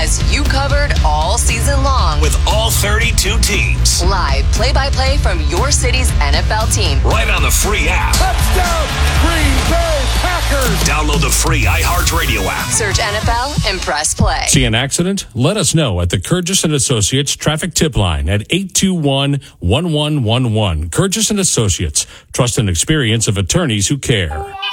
has you covered all season long. With all 32 teams. Live play-by-play from your city's NFL team. Right on the free app. Touchdown, Green Bay Packers. Download the free iHeartRadio app. Search NFL and press play. See an accident? Let us know at the Kurgis & Associates traffic tip line at 821-1111. Kurgis & Associates, trust and experience of attorneys who care.